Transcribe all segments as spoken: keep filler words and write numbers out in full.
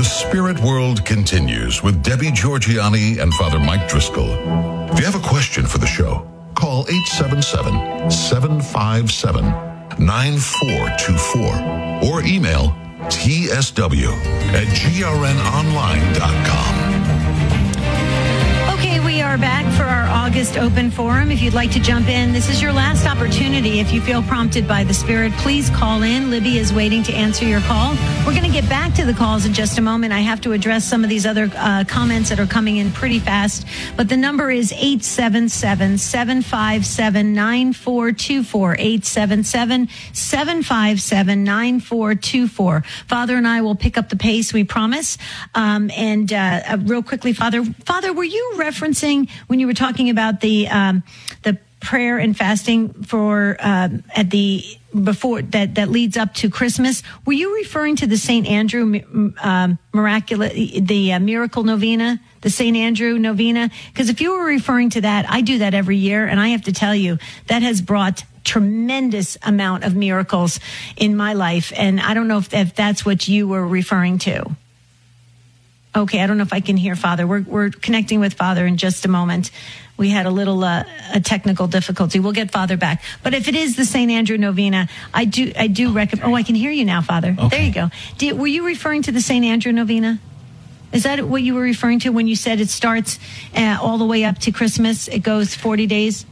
The Spirit World continues with Debbie Georgiani and Father Mike Driscoll. If you have a question for the show, call eight seven seven, seven five seven, nine four two four or email T S W at G R N online dot com. Okay, we are back for our August open forum. If you'd like to jump in, this is your last opportunity. If you feel prompted by the Spirit, please call in. Libby is waiting to answer your call. We're going to get back to the calls in just a moment. I have to address some of these other uh, comments that are coming in pretty fast. But the number is eight seven seven, seven five seven, nine four two four, eight seven seven, seven five seven, nine four two four. Father and I will pick up the pace, we promise. Um, and uh, uh, real quickly, Father, Father, were you referencing when you were talking about the um, the prayer and fasting for um, at the before that that leads up to Christmas? Were you referring to the Saint Andrew um, miraculous the uh, miracle novena, the Saint Andrew novena? Because if you were referring to that, I do that every year, and I have to tell you that has brought tremendous amount of miracles in my life, and I don't know if, if that's what you were referring to. Okay, I don't know if I can hear Father. We're we're connecting with Father in just a moment. We had a little uh, a technical difficulty. We'll get Father back. But if it is the Saint Andrew Novena, I do I do recommend. Oh, I can hear you now, Father. Okay. There you go. Did, were you referring to the Saint Andrew Novena? Is that what you were referring to when you said it starts uh, all the way up to Christmas? It goes forty days.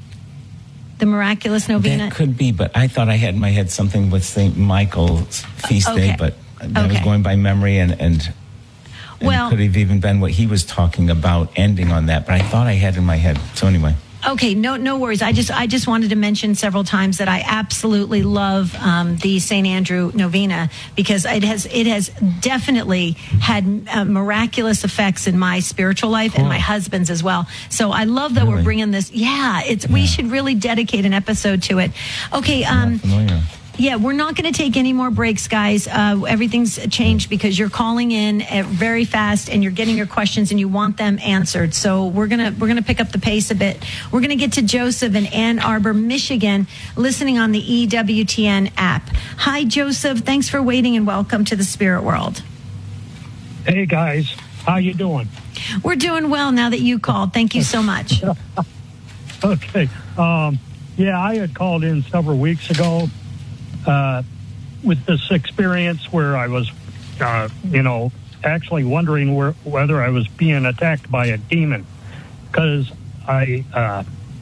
The miraculous novena. That could be, but I thought I had in my head something with Saint Michael's feast okay. day, but I okay. was going by memory and. and And well, it could have even been what he was talking about, ending on that. But I thought I had in my head. So anyway. Okay, no, no worries. I just, I just wanted to mention several times that I absolutely love um, the Saint Andrew Novena because it has, it has definitely had uh, miraculous effects in my spiritual life cool. and my husband's as well. So I love that really? we're bringing this. Yeah, it's. Yeah. We should really dedicate an episode to it. Okay. Um, Yeah, we're not going to take any more breaks, guys. Uh, everything's changed because you're calling in at very fast and you're getting your questions and you want them answered. So we're gonna we're gonna pick up the pace a bit. We're gonna get to Joseph in Ann Arbor, Michigan, listening on the E W T N app. Hi, Joseph. Thanks for waiting and welcome to the Spirit World. Hey, guys. How you doing? We're doing well now that you called. Thank you so much. Okay. Um, yeah, I had called in several weeks ago. Uh, with this experience where I was, uh, you know, actually wondering where, whether I was being attacked by a demon, because I uh,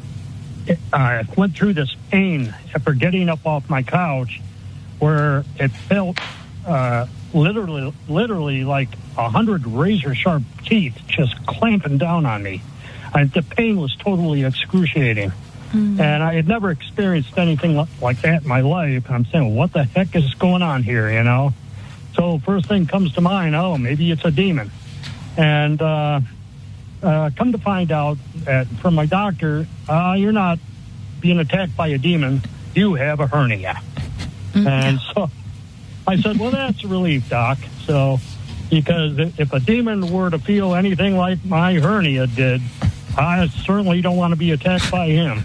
I went through this pain after getting up off my couch, where it felt uh, literally, literally like a hundred razor sharp teeth just clamping down on me. I, the pain was totally excruciating. Mm-hmm. And I had never experienced anything like that in my life. I'm saying, what the heck is going on here, you know? So first thing comes to mind, oh, maybe it's a demon. And uh, uh, come to find out that from my doctor, uh, you're not being attacked by a demon. You have a hernia. Mm-hmm. And so I said, well, that's a relief, Doc. So because if a demon were to feel anything like my hernia did, I certainly don't want to be attacked by him.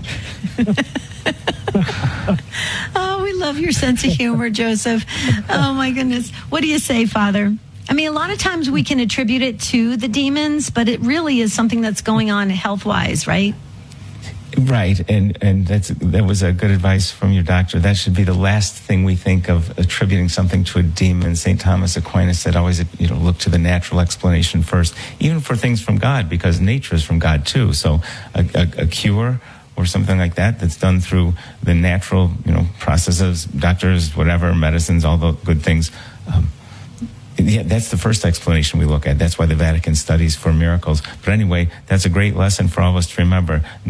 Oh, we love your sense of humor, Joseph. Oh, my goodness. What do you say, Father? I mean, a lot of times we can attribute it to the demons, but it really is something that's going on health-wise, right? Right, and and that's that was a good advice from your doctor. That should be the last thing we think of attributing something to a demon. Saint Thomas Aquinas said always, you know, look to the natural explanation first, even for things from God, because nature is from God too. So a, a, a cure or something like that that's done through the natural, you know, processes, doctors, whatever, medicines, all the good things. Um, Yeah, that's the first explanation we look at. That's why the Vatican studies for miracles. But anyway, that's a great lesson for all of us to remember.